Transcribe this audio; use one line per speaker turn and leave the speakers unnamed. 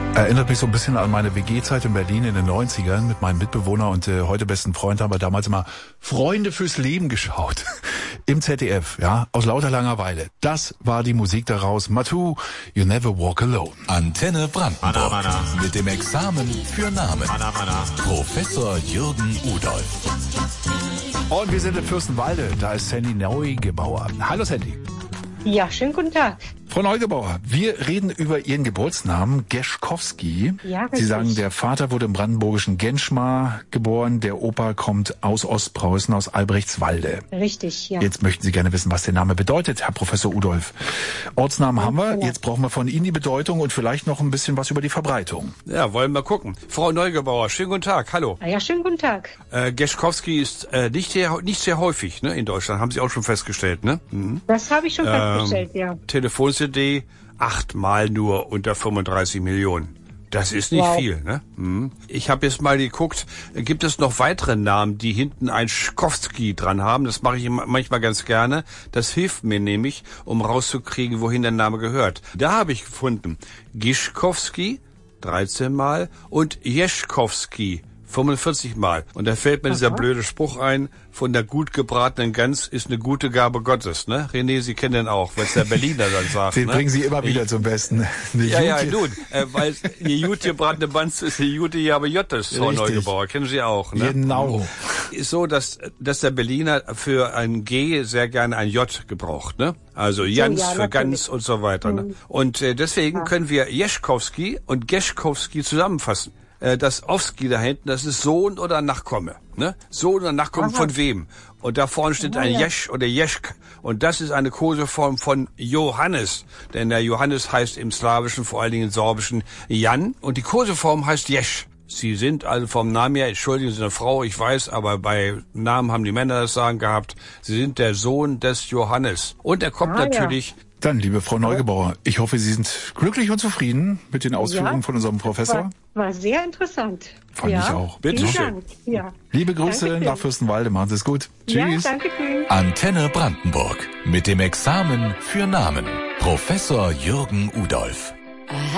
Erinnert mich so ein bisschen an meine WG-Zeit in Berlin in den 90ern mit meinem Mitbewohner und heute besten Freund haben wir damals immer Freunde fürs Leben geschaut. Im ZDF, ja, aus lauter Langeweile. Das war die Musik daraus. Matu, You Never Walk Alone.
Antenne Brandenburg. Mit dem Examen für Namen. Professor Jürgen Udolf.
Und wir sind in Fürstenwalde. Da ist Sandy Neugebauer. Hallo Sandy.
Ja, schönen guten Tag.
Frau Neugebauer, wir reden über Ihren Geburtsnamen, Geschkowski.
Ja, richtig.
Sie sagen, der Vater wurde im brandenburgischen Genschmar geboren, der Opa kommt aus Ostpreußen, aus Albrechtswalde.
Richtig, ja.
Jetzt möchten Sie gerne wissen, was der Name bedeutet, Herr Professor Udolf. Ortsnamen haben wir,
genau.
Jetzt brauchen wir von Ihnen die Bedeutung und vielleicht noch ein bisschen was über die Verbreitung.
Ja, wollen wir gucken. Frau Neugebauer, schönen guten Tag, hallo.
Ja, schönen guten Tag.
Geschkowski ist nicht sehr häufig, ne, in Deutschland, haben Sie auch schon festgestellt, ne? Mhm.
Das habe ich schon festgestellt, ja.
Telefon-CD 8-mal nur unter 35 Millionen. Das ist nicht viel, ne? Mhm. Ich habe jetzt mal geguckt, gibt es noch weitere Namen, die hinten ein Schkowski dran haben? Das mache ich manchmal ganz gerne. Das hilft mir nämlich, um rauszukriegen, wohin der Name gehört. Da habe ich gefunden, Gischkowski 13-mal und Jeschkowski 45-mal. Und da fällt mir dieser blöde Spruch ein, von der gut gebratenen Gans ist eine gute Gabe Gottes, ne? René, Sie kennen den auch, was der Berliner dann sagt.
Den
ne?
bringen Sie immer wieder zum Besten.
Ja, nun, weil die gut gebratene Gans ist die gute Gabe Gottes, Frau Neugebauer, kennen Sie auch, ne?
Genau.
Ist so, dass der Berliner für ein G sehr gerne ein J gebraucht, ne? Also Jans für Gans und so weiter, ne? Und deswegen können wir Jeschkowski und Geschkowski zusammenfassen. Das Owski da hinten, das ist Sohn oder Nachkomme, ne? Sohn oder Nachkomme von wem? Und da vorne steht ein Jesch oder Jeschk. Und das ist eine Koseform von Johannes. Denn der Johannes heißt im Slawischen, vor allen Dingen im Sorbischen, Jan. Und die Koseform heißt Jesch. Sie sind also vom Namen her, entschuldigen Sie, eine Frau, ich weiß, aber bei Namen haben die Männer das Sagen gehabt. Sie sind der Sohn des Johannes. Und er kommt natürlich...
Dann, liebe Frau Neugebauer, ich hoffe, Sie sind glücklich und zufrieden mit den Ausführungen von unserem Professor.
War sehr interessant.
Fand ich auch.
Bitte
Vielen
schön.
Dank. Ja.
Liebe Grüße nach Fürstenwalde, machen Sie es gut. Tschüss.
Ja, danke schön.
Antenne Brandenburg. Mit dem Examen für Namen. Professor Jürgen Udolf.